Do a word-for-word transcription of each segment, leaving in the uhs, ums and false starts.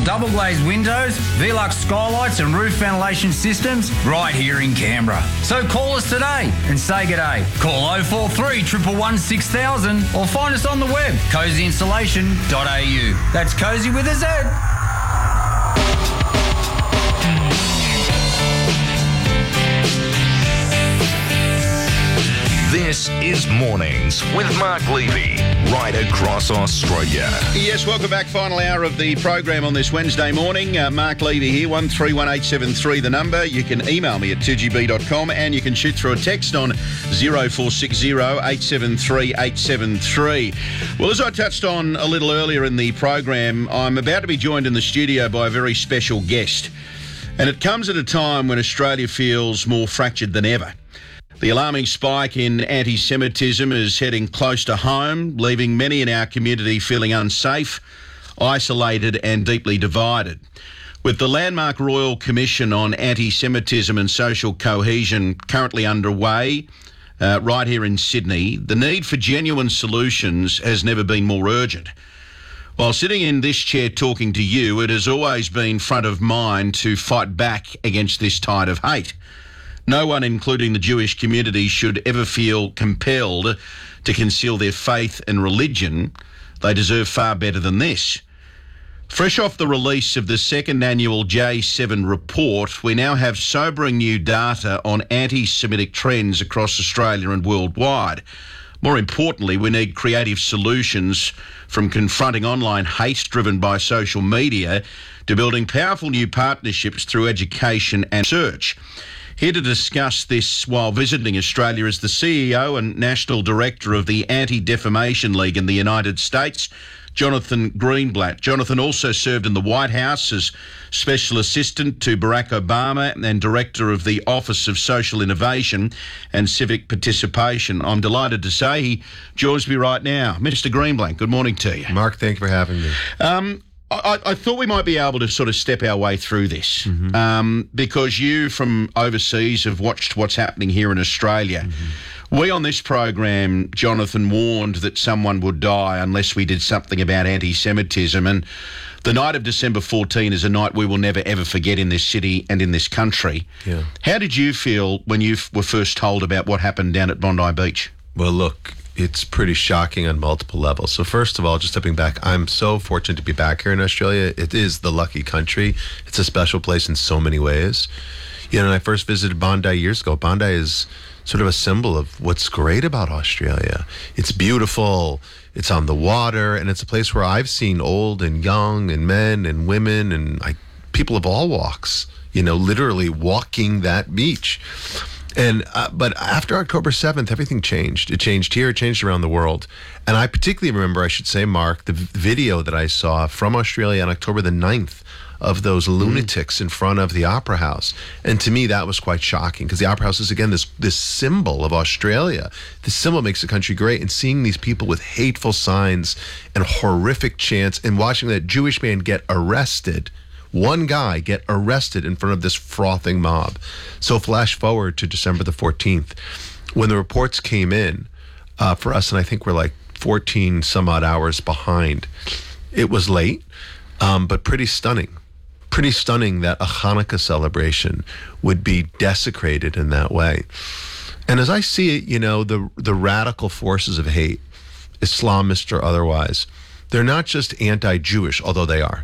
double glazed windows, Velux skylights and roof ventilation systems right here in Canberra. So call us today and say g'day. Call oh four three, one one one, six thousand or find us on the web, cozy insulation dot a u. That's cozy with a Z. This is Mornings with Mark Levy, right across Australia. Yes, welcome back. Final hour of the program on this Wednesday morning. Uh, Mark Levy here, one three one eight seven three the number. You can email me at two g b dot com and you can shoot through a text on zero four six zero, eight seven three, eight seven three. Well, as I touched on a little earlier in the program, I'm about to be joined in the studio by a very special guest. And it comes at a time when Australia feels more fractured than ever. The alarming spike in anti-Semitism is heading close to home, leaving many in our community feeling unsafe, isolated and deeply divided. With the landmark Royal Commission on Anti-Semitism and Social Cohesion currently underway uh, right here in Sydney, the need for genuine solutions has never been more urgent. While sitting in this chair talking to you, it has always been front of mind to fight back against this tide of hate. No one, including the Jewish community, should ever feel compelled to conceal their faith and religion. They deserve far better than this. Fresh off the release of the second annual J seven report, we now have sobering new data on anti-Semitic trends across Australia and worldwide. More importantly, we need creative solutions from confronting online hate driven by social media to building powerful new partnerships through education and research. Here to discuss this while visiting Australia is the C E O and National Director of the Anti-Defamation League in the United States, Jonathan Greenblatt. Jonathan also served in the White House as Special Assistant to Barack Obama and Director of the Office of Social Innovation and Civic Participation. I'm delighted to say he joins me right now. Mister Greenblatt, good morning to you. Mark, thank you for having me. Um, I, I thought we might be able to sort of step our way through this mm-hmm. um, because you from overseas have watched what's happening here in Australia. Mm-hmm. We on this program, Jonathan, warned that someone would die unless we did something about anti-Semitism, and the night of December fourteenth is a night we will never ever forget in this city and in this country. Yeah. How did you feel when you were first told about what happened down at Bondi Beach? Well, look, it's pretty shocking on multiple levels. So first of all, just stepping back, I'm so fortunate to be back here in Australia. It is the lucky country. It's a special place in so many ways. You know, when I first visited Bondi years ago, Bondi is sort of a symbol of what's great about Australia. It's beautiful, it's on the water, and it's a place where I've seen old and young and men and women and I, people of all walks, you know, literally walking that beach. And uh, but after October seventh, everything changed. It changed here, it changed around the world. And I particularly remember, I should say, Mark, the v- video that I saw from Australia on October the ninth of those lunatics mm. in front of the Opera House. And to me, that was quite shocking because the Opera House is, again, this this symbol of Australia. This symbol makes the country great. And seeing these people with hateful signs and horrific chants and watching that Jewish man get arrested, one guy get arrested in front of this frothing mob. So flash forward to December the fourteenth, when the reports came in uh, for us, and I think we're like fourteen some odd hours behind. It was late, um, but pretty stunning. Pretty stunning that a Hanukkah celebration would be desecrated in that way. And as I see it, you know, the the radical forces of hate, Islamist or otherwise, they're not just anti-Jewish, although they are.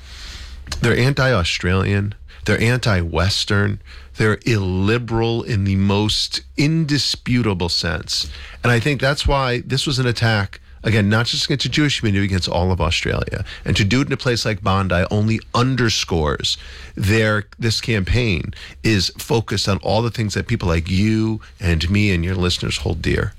They're anti-Australian, they're anti-Western, they're illiberal in the most indisputable sense. And I think that's why this was an attack, again, not just against the Jewish community, against all of Australia. And to do it in a place like Bondi only underscores their this campaign is focused on all the things that people like you and me and your listeners hold dear.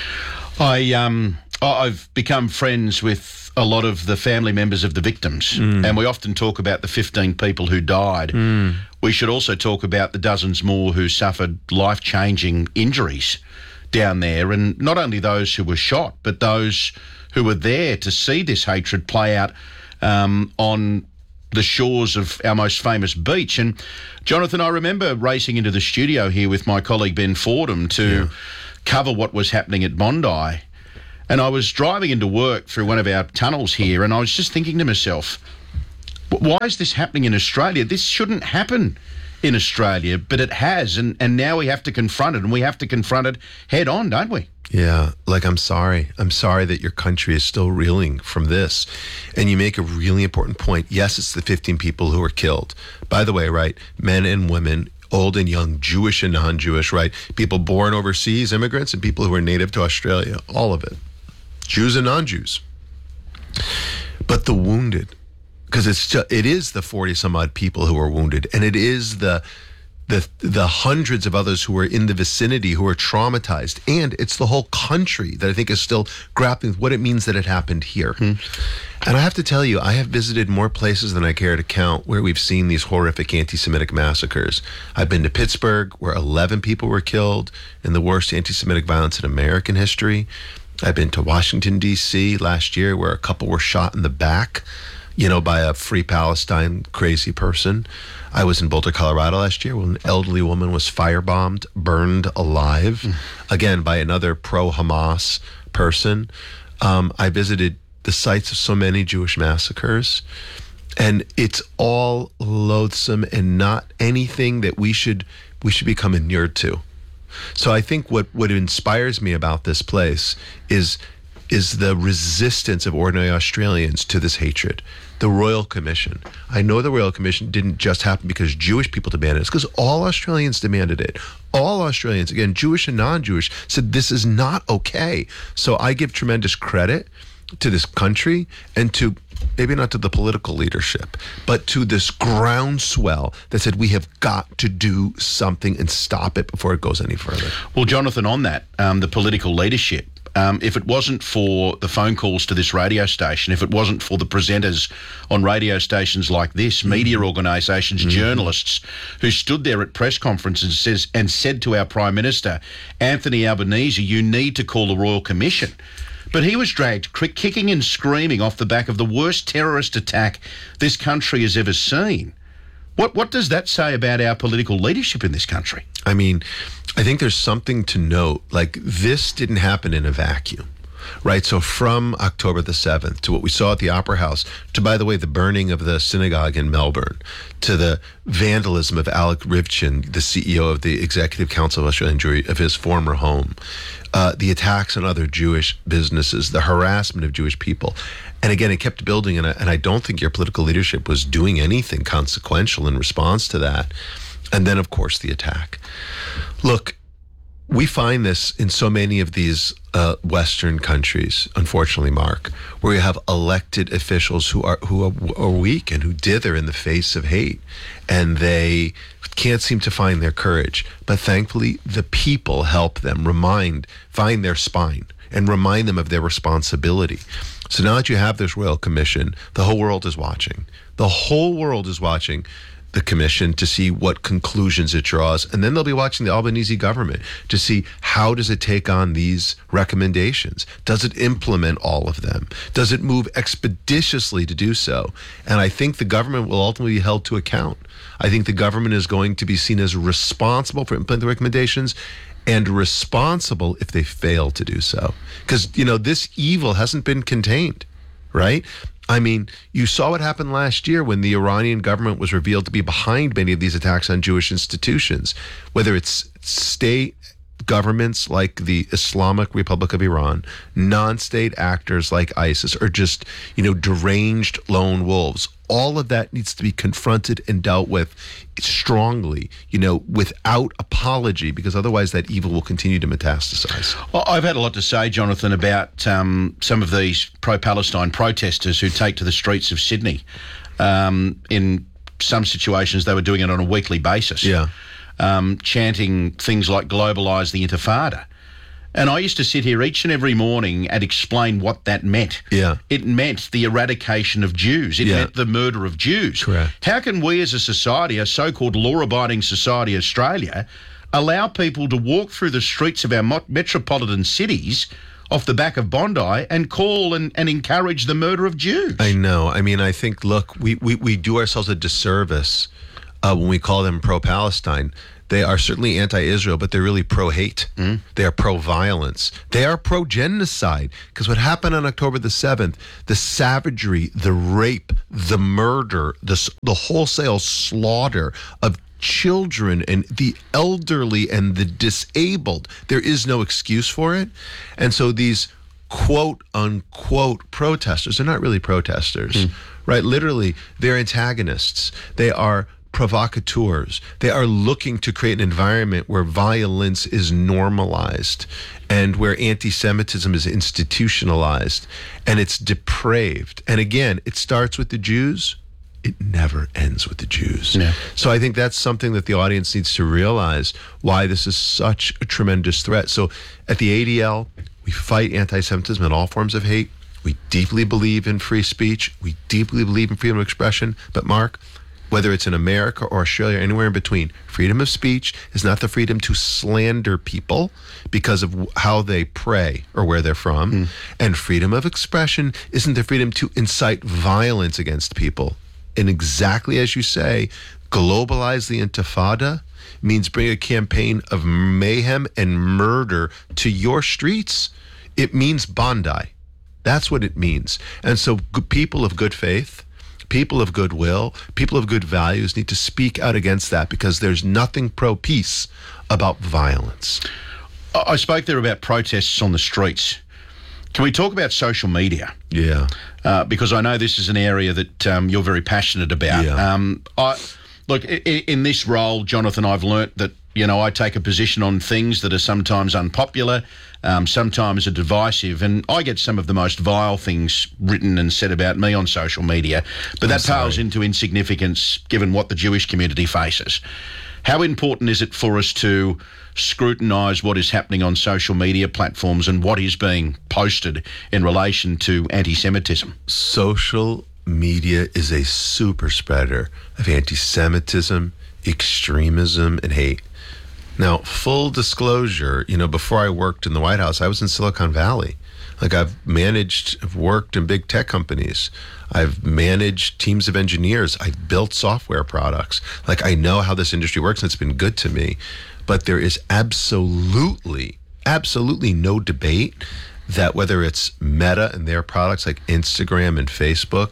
I um I've become friends with a lot of the family members of the victims, mm. and we often talk about the fifteen people who died. Mm. We should also talk about the dozens more who suffered life-changing injuries down there, and not only those who were shot, but those who were there to see this hatred play out um, on the shores of our most famous beach. And Jonathan, I remember racing into the studio here with my colleague Ben Fordham to yeah. cover what was happening at Bondi. And I was driving into work through one of our tunnels here, and I was just thinking to myself, Why is this happening in Australia? This shouldn't happen in Australia, but it has, and, and now we have to confront it, and we have to confront it head on, don't we? Yeah, like, I'm sorry. I'm sorry that your country is still reeling from this. And you make a really important point. Yes, it's the fifteen people who were killed. By the way, right, men and women, old and young, Jewish and non-Jewish, right? People born overseas, immigrants, and people who are native to Australia, all of it. Jews and non-Jews. But the wounded, because it's just, it is the forty some odd people who are wounded, and it is the the the hundreds of others who are in the vicinity who are traumatized, and it's the whole country that I think is still grappling with what it means that it happened here. Hmm. And I have to tell you, I have visited more places than I care to count where we've seen these horrific anti-Semitic massacres. I've been to Pittsburgh, where eleven people were killed in the worst anti-Semitic violence in American history. I've been to Washington, D C last year, where a couple were shot in the back, you know, by a Free Palestine crazy person. I was in Boulder, Colorado last year when an elderly woman was firebombed, burned alive, mm. again, by another pro-Hamas person. Um, I visited the sites of so many Jewish massacres, and it's all loathsome and not anything that we should we should become inured to. So I think what, what inspires me about this place is is the resistance of ordinary Australians to this hatred. The Royal Commission. I know the Royal Commission didn't just happen because Jewish people demanded it. It's because all Australians demanded it. All Australians, again, Jewish and non-Jewish, said this is not okay. So I give tremendous credit to this country and to, maybe not to the political leadership, but to this groundswell that said we have got to do something and stop it before it goes any further. Well, Jonathan, on that, um, the political leadership, Um, if it wasn't for the phone calls to this radio station, if it wasn't for the presenters on radio stations like this, mm-hmm. media organisations, mm-hmm. journalists who stood there at press conferences and, says, and said to our Prime Minister, Anthony Albanese, you need to call the Royal Commission. But he was dragged kicking and screaming off the back of the worst terrorist attack this country has ever seen. What what does that say about our political leadership in this country? I mean, I think there's something to note. Like, this didn't happen in a vacuum, right? So from October the seventh to what we saw at the Opera House, to, by the way, the burning of the synagogue in Melbourne, to the vandalism of Alec Rivchin, the C E O of the Executive Council of Australian Jewry, of his former home, uh, the attacks on other Jewish businesses, the harassment of Jewish people. And again, it kept building, and I, and I don't think your political leadership was doing anything consequential in response to that. And then, of course, the attack. Look, we find this in so many of these uh, Western countries, unfortunately, Mark, where you have elected officials who are who are, are weak and who dither in the face of hate, and they can't seem to find their courage. But thankfully, the people help them remind, find their spine, and remind them of their responsibility. So now that you have this Royal Commission, the whole world is watching. The whole world is watching the commission to see what conclusions it draws, and then they'll be watching the Albanese government to see how does it take on these recommendations. Does it implement all of them? Does it move expeditiously to do so? And I think the government will ultimately be held to account. I think the government is going to be seen as responsible for implementing the recommendations, and responsible if they fail to do so. Because, you know, this evil hasn't been contained, right? I mean, you saw what happened last year when the Iranian government was revealed to be behind many of these attacks on Jewish institutions, whether it's state governments like the Islamic Republic of Iran, non-state actors like ISIS, or just, you know, deranged lone wolves. All of that needs to be confronted and dealt with strongly, you know, without apology, because otherwise that evil will continue to metastasize. Well, I've had a lot to say, Jonathan, about um, some of these pro-Palestine protesters who take to the streets of Sydney. Um, in some situations, they were doing it on a weekly basis. Yeah. Um, chanting things like globalise the Intifada. And I used to sit here each and every morning and explain what that meant. Yeah. It meant the eradication of Jews. It Yeah. meant the murder of Jews. Correct. How can we as a society, a so-called law-abiding society, Australia, allow people to walk through the streets of our mo- metropolitan cities off the back of Bondi and call and, and encourage the murder of Jews? I know. I mean, I think, look, we, we, we do ourselves a disservice uh, when we call them pro-Palestine. They are certainly anti-Israel, but they're really pro-hate. Mm. They are pro-violence. They are pro-genocide. Because what happened on October the seventh, the savagery, the rape, the murder, the, the wholesale slaughter of children and the elderly and the disabled, there is no excuse for it. And so these quote-unquote protesters are not really protesters, mm. right? Literally, they're antagonists. They are provocateurs. They are looking to create an environment where violence is normalized and where anti-Semitism is institutionalized and it's depraved. And again, it starts with the Jews. It never ends with the Jews. Yeah. So I think that's something that the audience needs to realize, why this is such a tremendous threat. So at the A D L, we fight anti-Semitism and all forms of hate. We deeply believe in free speech. We deeply believe in freedom of expression. But Mark, whether it's in America or Australia or anywhere in between, freedom of speech is not the freedom to slander people because of how they pray or where they're from. Mm. And freedom of expression isn't the freedom to incite violence against people. And exactly as you say, globalize the Intifada means bring a campaign of mayhem and murder to your streets. It means Bondi. That's what it means. And so people of good faith, people of goodwill, people of good values need to speak out against that, because there's nothing pro-peace about violence. I spoke there about protests on the streets. Can we talk about social media? Yeah. Uh, because I know this is an area that um, you're very passionate about. Yeah. Um, I, look, in, in this role, Jonathan, I've learnt that, you know, I take a position on things that are sometimes unpopular, um, sometimes are divisive, and I get some of the most vile things written and said about me on social media, but I'm that sorry. pales into insignificance given what the Jewish community faces. How important is it for us to scrutinise what is happening on social media platforms and what is being posted in relation to anti-Semitism? Social media is a super spreader of anti-Semitism, extremism, and hate. Now, full disclosure, you know, before I worked in the White House, I was in Silicon Valley. Like, I've managed, I've worked in big tech companies. I've managed teams of engineers. I've built software products. Like, I know how this industry works, and it's been good to me. But there is absolutely, absolutely no debate that whether it's Meta and their products like Instagram and Facebook,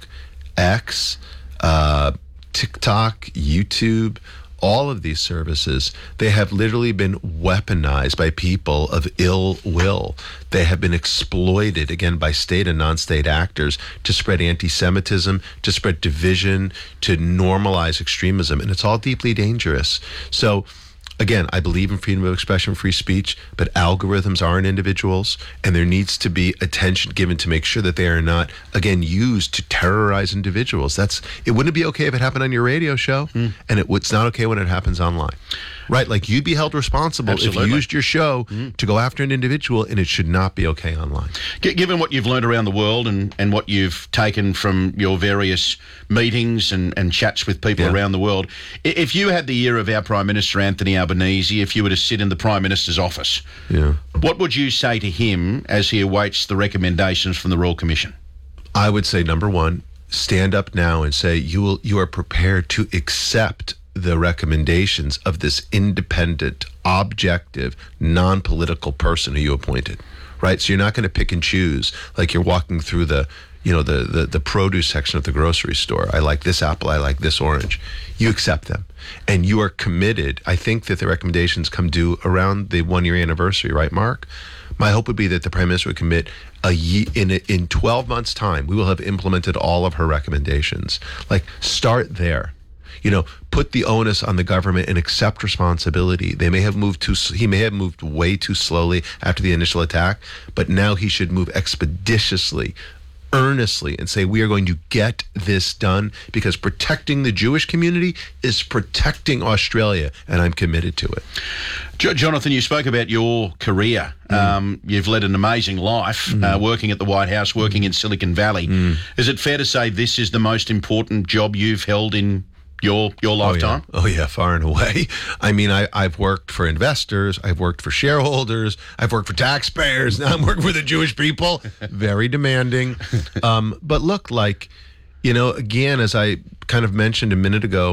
X, uh, TikTok, YouTube, all of these services, they have literally been weaponized by people of ill will. They have been exploited, again, by state and non-state actors to spread anti-Semitism, to spread division, to normalize extremism, and it's all deeply dangerous. So, again, I believe in freedom of expression, free speech, but algorithms aren't individuals, and there needs to be attention given to make sure that they are not, again, used to terrorize individuals. That's it. Wouldn't be okay if it happened on your radio show, mm. and it, it's not okay when it happens online. Right? Like, you'd be held responsible Absolutely. if you used your show mm. to go after an individual, and it should not be okay online. G- given what you've learned around the world and, and what you've taken from your various meetings and, and chats with people yeah. around the world, if you had the ear of our Prime Minister, Anthony Albanese, if you were to sit in the Prime Minister's office, yeah. what would you say to him as he awaits the recommendations from the Royal Commission? I would say, number one, stand up now and say you will you are prepared to accept the recommendations of this independent, objective, non-political person who you appointed, right? So you're not going to pick and choose like you're walking through the, you know, the, the the produce section of the grocery store. I like this apple, I like this orange. You accept them, and you are committed. I think that the recommendations come due around the one-year anniversary, right, Mark? My hope would be that the Prime Minister would commit a ye- in a, in twelve months' time, we will have implemented all of her recommendations. Like, start there. You know, put the onus on the government and accept responsibility. They may have moved too, he may have moved way too slowly after the initial attack, but now he should move expeditiously, earnestly, and say, we are going to get this done, because protecting the Jewish community is protecting Australia, and I'm committed to it. Jo- Jonathan, you spoke about your career. Mm. Um, you've led an amazing life, mm. uh, working at the White House, working in Silicon Valley. Mm. Is it fair to say this is the most important job you've held in your your lifetime? Oh, yeah. Oh, yeah, far and away. I mean, I, I've worked for investors, I've worked for shareholders, I've worked for taxpayers, now I'm working for the Jewish people. Very demanding. Um, but look, like, you know, again, as I kind of mentioned a minute ago,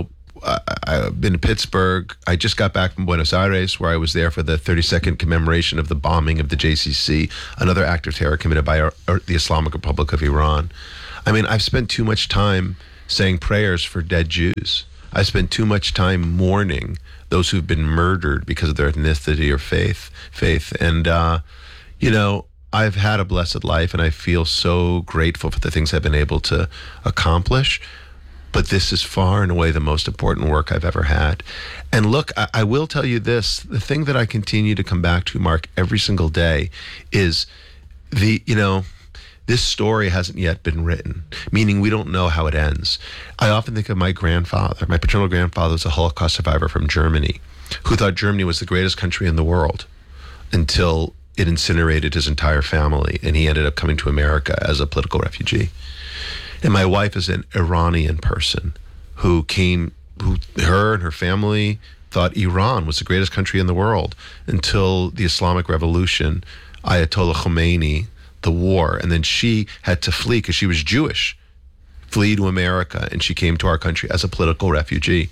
I, I've been to Pittsburgh. I just got back from Buenos Aires, where I was there for the thirty-second commemoration of the bombing of the J C C, another act of terror committed by our, the Islamic Republic of Iran. I mean, I've spent too much time saying prayers for dead Jews. I spent too much time mourning those who've been murdered because of their ethnicity or faith. Faith, and uh, you know, I've had a blessed life, and I feel so grateful for the things I've been able to accomplish. But this is far and away the most important work I've ever had. And look, I, I will tell you this: the thing that I continue to come back to, Mark, every single day, is the you know. This story hasn't yet been written, meaning we don't know how it ends. I often think of my grandfather. My paternal grandfather was a Holocaust survivor from Germany who thought Germany was the greatest country in the world until it incinerated his entire family, and he ended up coming to America as a political refugee. And my wife is an Iranian person who came, who her and her family thought Iran was the greatest country in the world until the Islamic Revolution, Ayatollah Khomeini, the war, and then she had to flee because she was Jewish, flee to America, and she came to our country as a political refugee.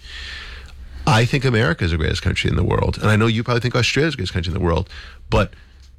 I think America is the greatest country in the world, and I know you probably think Australia is the greatest country in the world, but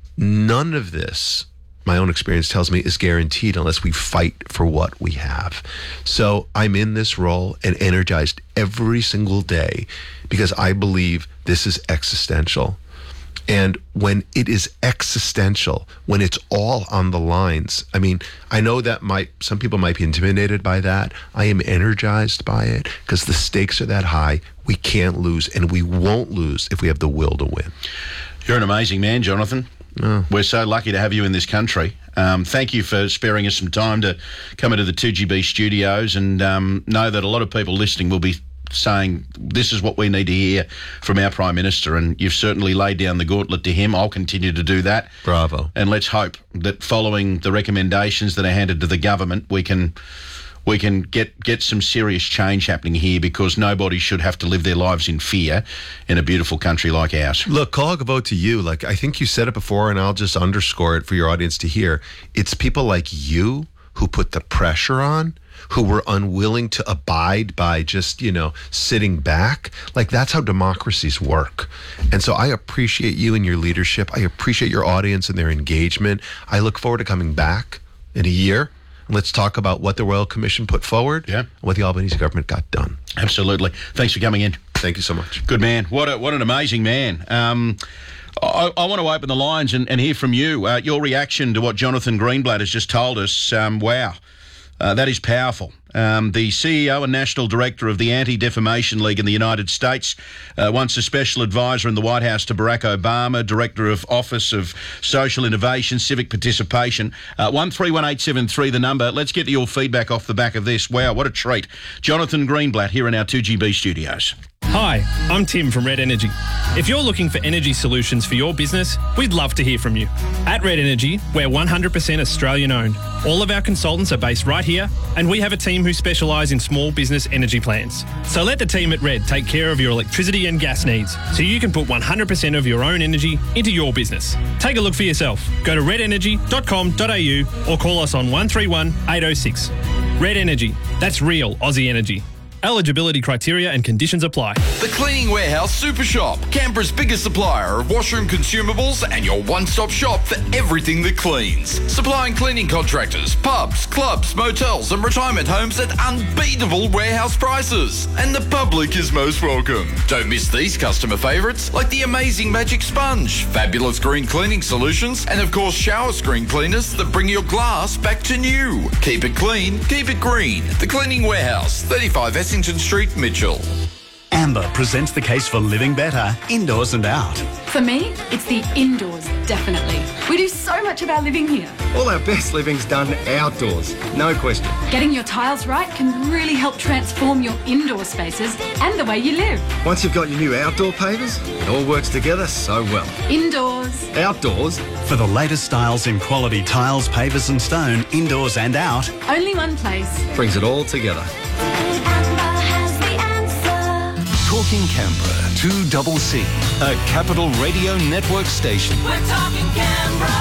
none of this, my own experience tells me, is guaranteed unless we fight for what we have. So I'm in this role and energized every single day because I believe this is existential. And when it is existential, when it's all on the lines, I mean, I know that might, some people might be intimidated by that. I am energized by it because the stakes are that high. We can't lose, and we won't lose if we have the will to win. You're an amazing man, Jonathan. Oh. We're so lucky to have you in this country. Um, thank you for sparing us some time to come into the two G B studios, and um, know that a lot of people listening will be saying this is what we need to hear from our Prime Minister, and you've certainly laid down the gauntlet to him. I'll continue to do that. Bravo. And let's hope that following the recommendations that are handed to the government, we can we can get, get some serious change happening here, because nobody should have to live their lives in fear in a beautiful country like ours. Look, call a vote to you. Like, I think you said it before, and I'll just underscore it for your audience to hear. It's people like you who put the pressure on, who were unwilling to abide by just, you know, sitting back. Like, that's how democracies work. And so I appreciate you and your leadership. I appreciate your audience and their engagement. I look forward to coming back in a year. Let's talk about what the Royal Commission put forward, yeah, and what the Albanese government got done. Absolutely. Thanks for coming in. Thank you so much. Good man. What a, what an amazing man. Um, I, I want to open the lines and, and hear from you. Uh, your reaction to what Jonathan Greenblatt has just told us. Um, wow. Uh, that is powerful. Um, the C E O and National Director of the Anti-Defamation League in the United States, uh, once a special advisor in the White House to Barack Obama, Director of Office of Social Innovation, Civic Participation. Uh, one three one eight seven three, the number. Let's get your feedback off the back of this. Wow, what a treat. Jonathan Greenblatt here in our two G B studios. Hi, I'm Tim from Red Energy. If you're looking for energy solutions for your business, we'd love to hear from you. At Red Energy, we're one hundred percent Australian owned. All of our consultants are based right here, and we have a team who specialise in small business energy plans. So let the team at Red take care of your electricity and gas needs, so you can put one hundred percent of your own energy into your business. Take a look for yourself. Go to red energy dot com dot a u or call us on one three one eight oh six. Red Energy, that's real Aussie energy. Eligibility criteria and conditions apply. The Cleaning Warehouse Super Shop, Canberra's biggest supplier of washroom consumables and your one-stop shop for everything that cleans. Supplying cleaning contractors, pubs, clubs, motels and retirement homes at unbeatable warehouse prices. And the public is most welcome. Don't miss these customer favourites like the amazing Magic Sponge, fabulous green cleaning solutions, and of course shower screen cleaners that bring your glass back to new. Keep it clean, keep it green. The Cleaning Warehouse, thirty-five Essington Street, Mitchell. Amber presents the case for living better, indoors and out. For me, it's the indoors, definitely. We do so much of our living here. All our best living's done outdoors, no question. Getting your tiles right can really help transform your indoor spaces and the way you live. Once you've got your new outdoor pavers, it all works together so well. Indoors. Outdoors. For the latest styles in quality tiles, pavers and stone, indoors and out. Only one place. Brings it all together. Talking Canberra, two double C, a Capital Radio Network station. We're talking Canberra.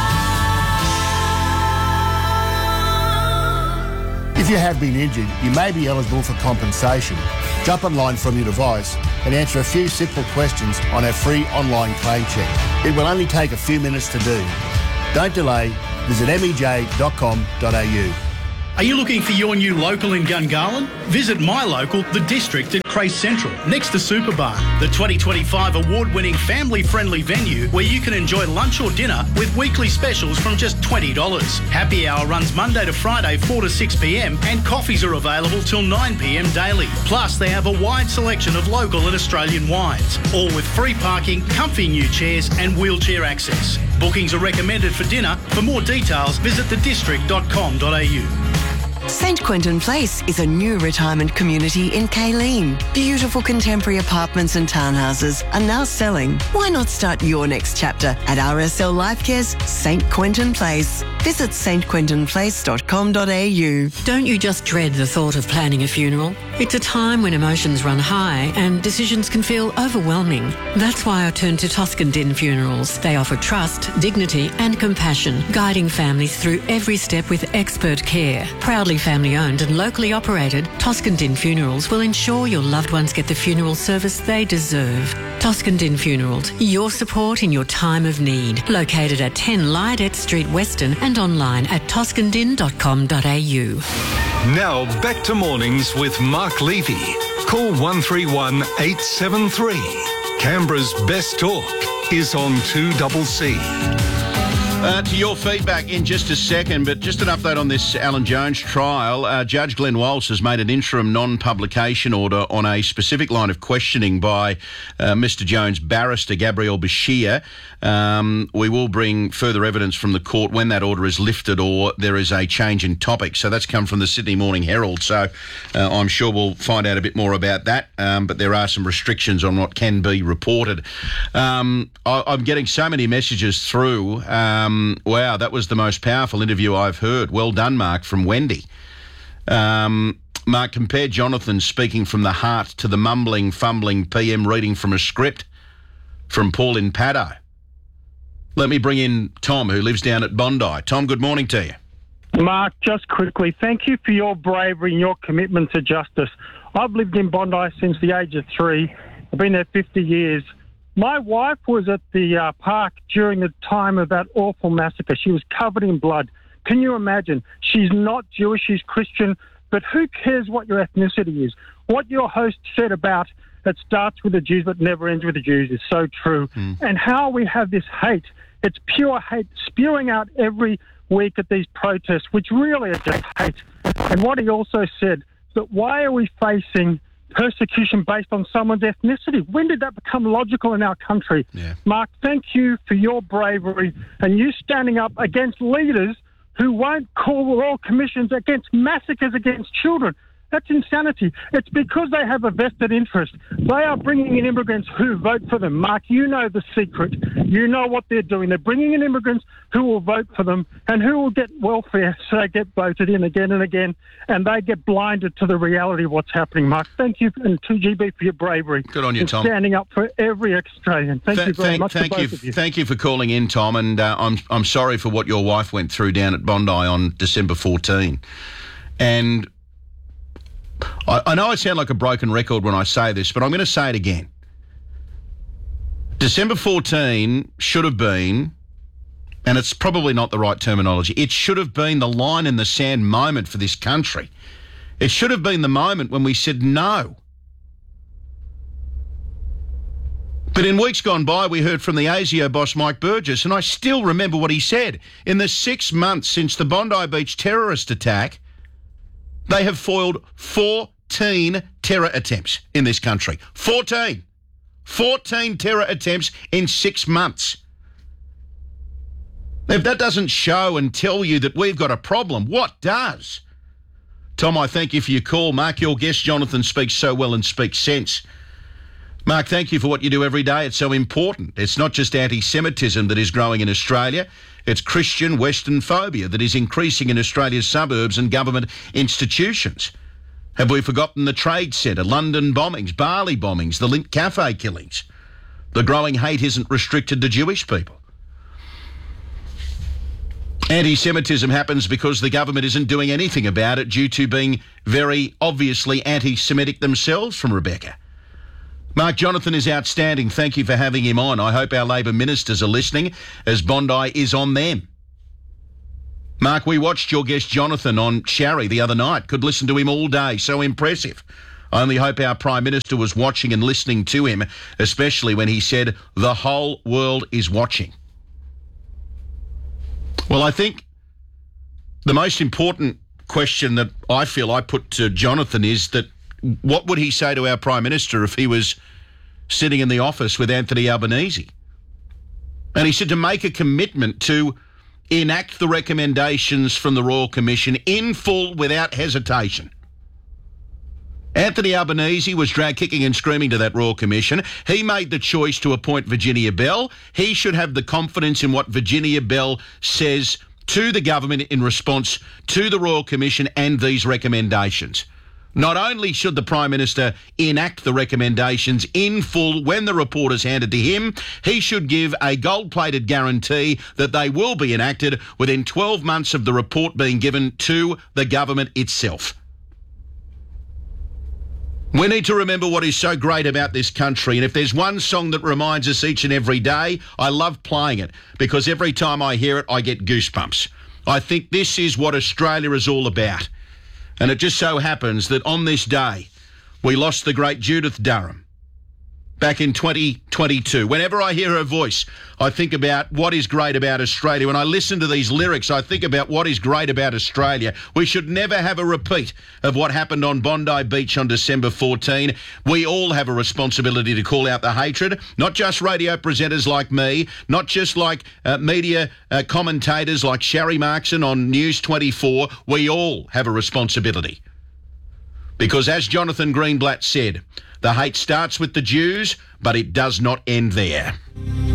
If you have been injured, you may be eligible for compensation. Jump online from your device and answer a few simple questions on our free online claim check. It will only take a few minutes to do. Don't delay. Visit m e j dot com dot a u. Are you looking for your new local in Gungahlin? Visit my local, The District at Crace Central, next to Superbar, the twenty twenty-five award-winning family-friendly venue where you can enjoy lunch or dinner with weekly specials from just twenty dollars. Happy hour runs Monday to Friday, four to six p m, and coffees are available till nine p m daily. Plus, they have a wide selection of local and Australian wines, all with free parking, comfy new chairs and wheelchair access. Bookings are recommended for dinner. For more details, visit the district dot com dot a u. Saint Quentin Place is a new retirement community in Kayleen. Beautiful contemporary apartments and townhouses are now selling. Why not start your next chapter at R S L Lifecare's Saint Quentin Place? Visit s t quentin place dot com dot a u. Don't you just dread the thought of planning a funeral? It's a time when emotions run high and decisions can feel overwhelming. That's why I turned to Toscan Din Funerals. They offer trust, dignity and compassion, guiding families through every step with expert care. Proudly family owned and locally operated, Toscan Din Funerals will ensure your loved ones get the funeral service they deserve. Toscan Din Funerals, your support in your time of need. Located at ten Lydet Street, Western, and online at toscan din dot com dot a u. Now back to mornings with Mark Levy. Call one three one eight seven three. Canberra's best talk is on two C C. Uh, to your feedback in just a second, but just an update on this Alan Jones trial. Uh, Judge Glenn Walsh has made an interim non-publication order on a specific line of questioning by uh, Mister Jones' barrister, Gabrielle Bashir. Um, we will bring further evidence from the court when that order is lifted or there is a change in topic. So that's come from the Sydney Morning Herald. So uh, I'm sure we'll find out a bit more about that. Um, but there are some restrictions on what can be reported. Um, I, I'm getting so many messages through. Um, wow, that was the most powerful interview I've heard. Well done, Mark, from Wendy. Um, Mark, compare Jonathan speaking from the heart to the mumbling, fumbling P M reading from a script from Paul in Paddo. Let me bring in Tom, who lives down at Bondi. Tom, good morning to you. Mark, just quickly, thank you for your bravery and your commitment to justice. I've lived in Bondi since the age of three. I've been there fifty years. My wife was at the uh, park during the time of that awful massacre. She was covered in blood. Can you imagine? She's not Jewish, she's Christian, but who cares what your ethnicity is? What your host said about it starts with the Jews but never ends with the Jews is so true. Mm. And how we have this hate, it's pure hate spewing out every week at these protests, which really are just hate. And what he also said, that why are we facing persecution based on someone's ethnicity? When did that become logical in our country? Yeah. Mark, thank you for your bravery and you standing up against leaders who won't call royal commissions against massacres against children. That's insanity. It's because they have a vested interest. They are bringing in immigrants who vote for them. Mark, you know the secret. You know what they're doing. They're bringing in immigrants who will vote for them and who will get welfare so they get voted in again and again and they get blinded to the reality of what's happening, Mark. Thank you and two G B for your bravery. Good on you, Tom. Standing up for every Australian. Thank Th- you very thank, much thank for you, both of you. Thank you for calling in, Tom, and uh, I'm, I'm sorry for what your wife went through down at Bondi on December fourteenth. And I, I know I sound like a broken record when I say this, but I'm going to say it again. December fourteenth should have been, and it's probably not the right terminology, it should have been the line in the sand moment for this country. It should have been the moment when we said no. But in weeks gone by, we heard from the ASIO boss, Mike Burgess, and I still remember what he said. In the six months since the Bondi Beach terrorist attack, they have foiled fourteen terror attempts in this country. fourteen. fourteen terror attempts in six months. If that doesn't show and tell you that we've got a problem, what does? Tom, I thank you for your call. Mark, your guest, Jonathan, speaks so well and speaks sense. Mark, thank you for what you do every day. It's so important. It's not just anti-Semitism that is growing in Australia. It's Christian Western phobia that is increasing in Australia's suburbs and government institutions. Have we forgotten the Trade Centre, London bombings, Bali bombings, the Link Cafe killings? The growing hate isn't restricted to Jewish people. Anti-Semitism happens because the government isn't doing anything about it due to being very obviously anti-Semitic themselves from Rebecca. Mark Jonathan is outstanding. Thank you for having him on. I hope our Labor ministers are listening as Bondi is on them. Mark, we watched your guest Jonathan on Sharry the other night. Could listen to him all day. So impressive. I only hope our Prime Minister was watching and listening to him, especially when he said the whole world is watching. Well, I think the most important question that I feel I put to Jonathan is that what would he say to our Prime Minister if he was sitting in the office with Anthony Albanese? And he said to make a commitment to enact the recommendations from the Royal Commission in full without hesitation. Anthony Albanese was dragged kicking and screaming to that Royal Commission. He made the choice to appoint Virginia Bell. He should have the confidence in what Virginia Bell says to the government in response to the Royal Commission and these recommendations. Not only should the Prime Minister enact the recommendations in full when the report is handed to him, he should give a gold-plated guarantee that they will be enacted within twelve months of the report being given to the government itself. We need to remember what is so great about this country, and if there's one song that reminds us each and every day, I love playing it because every time I hear it, I get goosebumps. I think this is what Australia is all about. And it just so happens that on this day, we lost the great Judith Durham back in twenty twenty-two. Whenever I hear her voice, I think about what is great about Australia. When I listen to these lyrics, I think about what is great about Australia. We should never have a repeat of what happened on Bondi Beach on December fourteenth. We all have a responsibility to call out the hatred, not just radio presenters like me, not just like uh, media uh, commentators like Sharry Markson on News twenty-four. We all have a responsibility. Because as Jonathan Greenblatt said, the hate starts with the Jews, but it does not end there.